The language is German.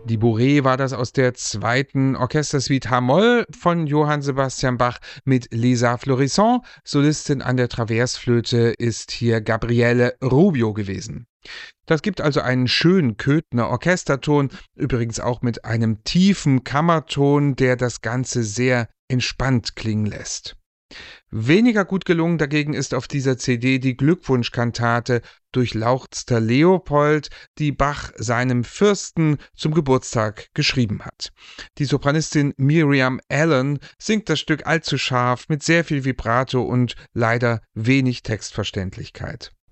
Die Bourrée war das aus der zweiten Orchestersuite H-Moll von Johann Sebastian Bach mit Lisa Florissant. Solistin an der Traversflöte ist hier Gabriele Rubio gewesen. Das gibt also einen schönen Köthner Orchesterton, übrigens auch mit einem tiefen Kammerton, der das Ganze sehr entspannt klingen lässt. Weniger gut gelungen dagegen ist auf dieser CD die Glückwunschkantate Durchlauchtster Leopold, die Bach seinem Fürsten zum Geburtstag geschrieben hat. Die Sopranistin Miriam Allen singt das Stück allzu scharf mit sehr viel Vibrato und leider wenig Textverständlichkeit.